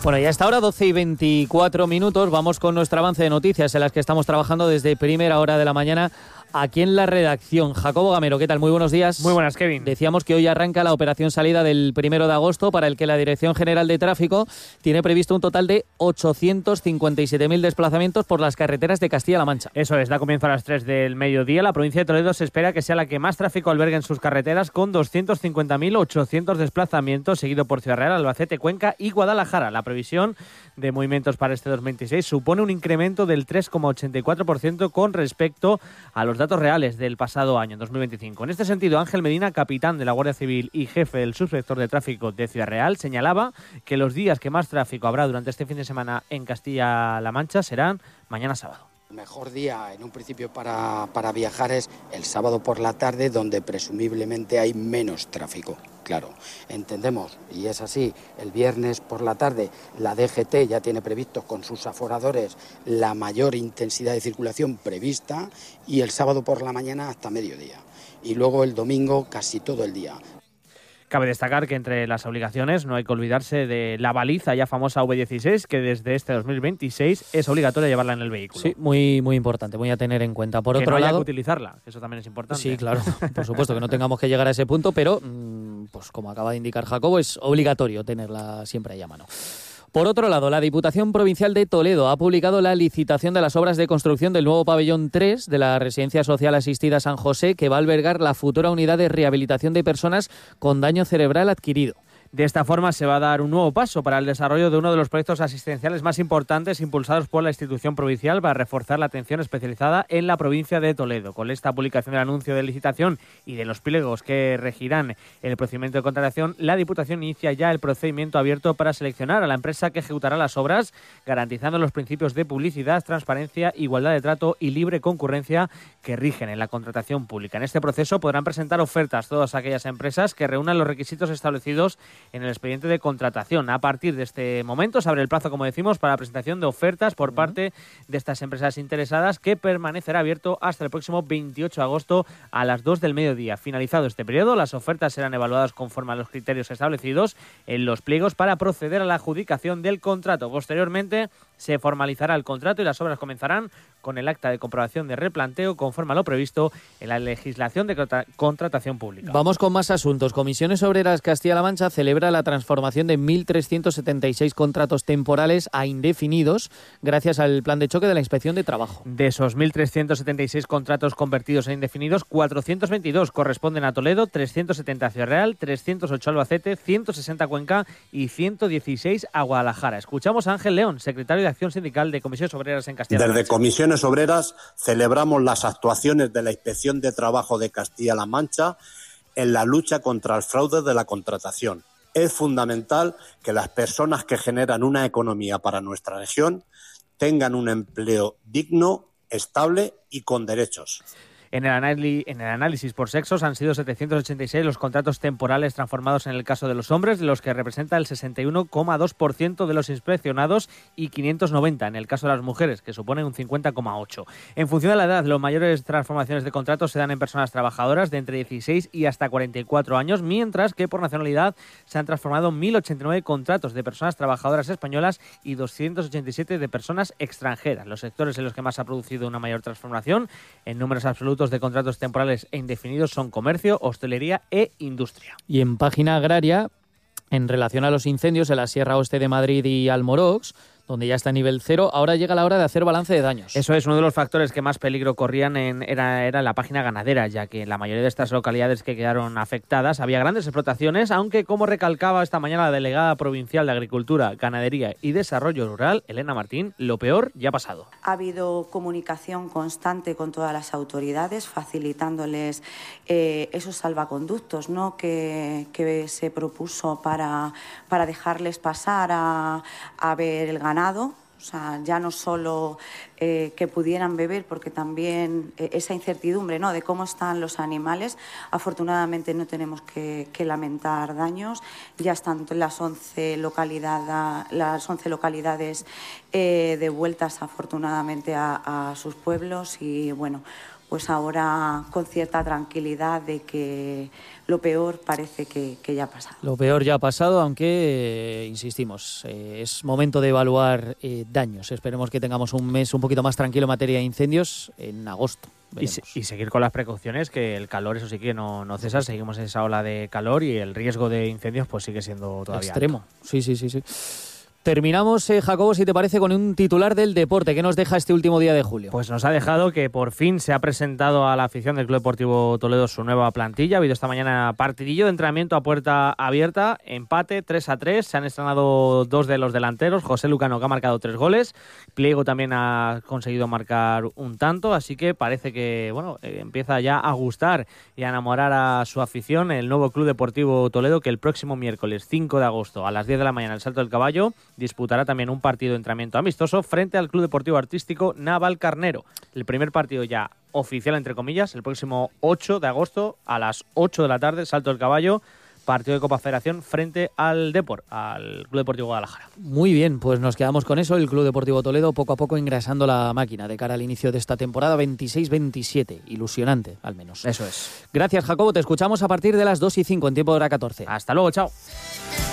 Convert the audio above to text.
Bueno, ya hasta ahora 12:24, vamos con nuestro avance de noticias en las que estamos trabajando desde primera hora de la mañana aquí en la redacción. Jacobo Gamero, ¿qué tal? Muy buenos días. Muy buenas, Kevin. Decíamos que hoy arranca la operación salida del 1 de agosto para el que la Dirección General de Tráfico tiene previsto un total de 857.000 desplazamientos por las carreteras de Castilla-La Mancha. Eso es, da comienzo a las 3 del mediodía. La provincia de Toledo se espera que sea la que más tráfico albergue en sus carreteras, con 250.800 desplazamientos, seguido por Ciudad Real, Albacete, Cuenca y Guadalajara. La previsión de movimientos para este 2026 supone un incremento del 3,84% con respecto a los datos reales del pasado año, 2025. En este sentido, Ángel Medina, capitán de la Guardia Civil y jefe del subsector de tráfico de Ciudad Real, señalaba que los días que más tráfico habrá durante este fin de semana en Castilla-La Mancha serán mañana sábado. El mejor día en un principio para viajar es el sábado por la tarde, donde presumiblemente hay menos tráfico. Claro, entendemos, y es así, el viernes por la tarde la DGT ya tiene previsto con sus aforadores la mayor intensidad de circulación prevista, y el sábado por la mañana hasta mediodía. Y luego el domingo casi todo el día. Cabe destacar que entre las obligaciones no hay que olvidarse de la baliza ya famosa V16, que desde este 2026 es obligatorio llevarla en el vehículo. Sí, muy importante, muy a tener en cuenta. Por que otro no haya lado, que utilizarla, que eso también es importante. Sí, claro, por supuesto que no tengamos que llegar a ese punto, pero pues como acaba de indicar Jacobo, es obligatorio tenerla siempre ahí a mano. Por otro lado, la Diputación Provincial de Toledo ha publicado la licitación de las obras de construcción del nuevo pabellón 3 de la Residencia Social Asistida San José, que va a albergar la futura unidad de rehabilitación de personas con daño cerebral adquirido. De esta forma se va a dar un nuevo paso para el desarrollo de uno de los proyectos asistenciales más importantes impulsados por la institución provincial para reforzar la atención especializada en la provincia de Toledo. Con esta publicación del anuncio de licitación y de los pliegos que regirán el procedimiento de contratación, la Diputación inicia ya el procedimiento abierto para seleccionar a la empresa que ejecutará las obras, garantizando los principios de publicidad, transparencia, igualdad de trato y libre concurrencia que rigen en la contratación pública. En este proceso podrán presentar ofertas todas aquellas empresas que reúnan los requisitos establecidos en el expediente de contratación. A partir de este momento se abre el plazo, como decimos, para la presentación de ofertas por parte de estas empresas interesadas, que permanecerá abierto hasta el próximo 28 de agosto a las 2 del mediodía. Finalizado este periodo, las ofertas serán evaluadas conforme a los criterios establecidos en los pliegos para proceder a la adjudicación del contrato. Posteriormente se formalizará el contrato y las obras comenzarán con el acta de comprobación de replanteo conforme a lo previsto en la legislación de contratación pública. Vamos con más asuntos. Comisiones Obreras Castilla-La Mancha celebra la transformación de 1.376 contratos temporales a indefinidos gracias al plan de choque de la Inspección de Trabajo. De esos 1.376 contratos convertidos en indefinidos, 422 corresponden a Toledo, 370 a Ciudad Real, 308 a Albacete, 160 a Cuenca y 116 a Guadalajara. Escuchamos a Ángel León, secretario de Acción Sindical de Comisiones Obreras en Castilla-La Mancha. Desde Comisiones Obreras celebramos las actuaciones de la Inspección de Trabajo de Castilla-La Mancha en la lucha contra el fraude de la contratación. Es fundamental que las personas que generan una economía para nuestra región tengan un empleo digno, estable y con derechos. En el análisis por sexos han sido 786 los contratos temporales transformados en el caso de los hombres, de los que representa el 61,2% de los inspeccionados, y 590 en el caso de las mujeres, que suponen un 50,8%. En función de la edad, las mayores transformaciones de contratos se dan en personas trabajadoras de entre 16 y hasta 44 años, mientras que por nacionalidad se han transformado 1.089 contratos de personas trabajadoras españolas y 287 de personas extranjeras. Los sectores en los que más ha producido una mayor transformación en números absolutos de contratos temporales e indefinidos son comercio, hostelería e industria. Y en página agraria, en relación a los incendios en la Sierra Oeste de Madrid y Almorox, donde ya está a nivel 0, ahora llega la hora de hacer balance de daños. Eso es, uno de los factores que más peligro corrían era la página ganadera, ya que en la mayoría de estas localidades que quedaron afectadas había grandes explotaciones, aunque, como recalcaba esta mañana la delegada provincial de Agricultura, Ganadería y Desarrollo Rural, Elena Martín, lo peor ya ha pasado. Ha habido comunicación constante con todas las autoridades, facilitándoles esos salvaconductos, ¿no?, que se propuso para dejarles pasar a ver el ganado. O sea, ya no solo que pudieran beber, porque también esa incertidumbre, ¿no?, de cómo están los animales. Afortunadamente no tenemos que lamentar daños. Ya están las 11 localidades devueltas afortunadamente a sus pueblos, y bueno, pues ahora con cierta tranquilidad de que lo peor parece que ya ha pasado. Lo peor ya ha pasado, aunque, insistimos, es momento de evaluar daños. Esperemos que tengamos un mes un poquito más tranquilo en materia de incendios en agosto. Y seguir con las precauciones, que el calor, eso sí que no cesa. Seguimos en esa ola de calor y el riesgo de incendios pues sigue siendo todavía extremo. Alto. Sí. Terminamos, Jacobo, si te parece, con un titular del deporte. ¿Qué nos deja este último día de julio? Pues nos ha dejado que por fin se ha presentado a la afición del Club Deportivo Toledo su nueva plantilla. Ha habido esta mañana partidillo de entrenamiento a puerta abierta, empate 3-3. Se han estrenado 2 de los delanteros. José Lucano, que ha marcado 3 goles. Pliego también ha conseguido marcar un tanto. Así que parece que empieza ya a gustar y a enamorar a su afición el nuevo Club Deportivo Toledo, que el próximo miércoles 5 de agosto a las 10 de la mañana en el Salto del Caballo disputará también un partido de entrenamiento amistoso frente al Club Deportivo Artístico Navalcarnero. El primer partido ya oficial, entre comillas, el próximo 8 de agosto a las 8 de la tarde, Salto del Caballo, partido de Copa Federación frente al Depor, al Club Deportivo Guadalajara. Muy bien, pues nos quedamos con eso. El Club Deportivo Toledo poco a poco engrasando la máquina de cara al inicio de esta temporada 26-27. Ilusionante, al menos. Eso es. Gracias, Jacobo. Te escuchamos a partir de las 2:05 en tiempo de hora 14. Hasta luego, chao.